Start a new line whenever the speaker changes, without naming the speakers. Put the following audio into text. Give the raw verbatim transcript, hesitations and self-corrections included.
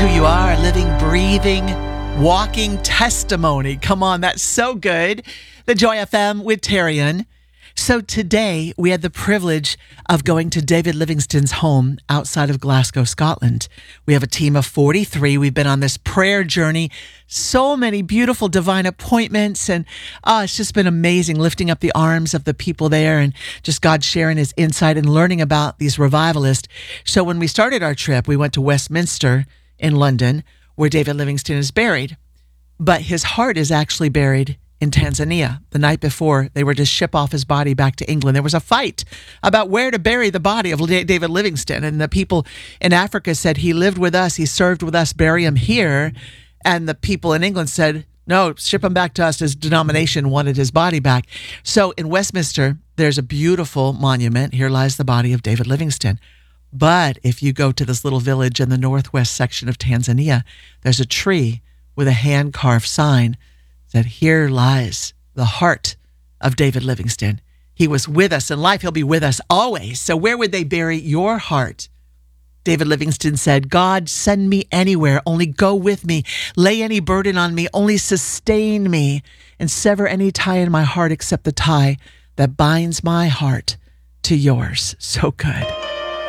who you are, living, breathing, walking testimony. Come on, that's so good. The Joy F M with Terrian. So today we had the privilege of going to David Livingstone's home outside of Glasgow, Scotland. We have a team of forty-three. We've been on this prayer journey, so many beautiful divine appointments, and oh, it's just been amazing lifting up the arms of the people there and just God sharing his insight and learning about these revivalists. So when we started our trip, we went to Westminster in London, where David Livingstone is buried, but his heart is actually buried in Tanzania. The night before, they were to ship off his body back to England. There was a fight about where to bury the body of David Livingstone, and the people in Africa said, he lived with us, he served with us, bury him here. And the people in England said, no, ship him back to us. His denomination wanted his body back. So in Westminster, there's a beautiful monument. Here lies the body of David Livingstone. But if you go to this little village in the northwest section of Tanzania, there's a tree with a hand-carved sign that here lies the heart of David Livingstone. He was with us in life. He'll be with us always. So where would they bury your heart? David Livingstone said, God, send me anywhere, only go with me. Lay any burden on me, only sustain me, and sever any tie in my heart except the tie that binds my heart to yours. So good.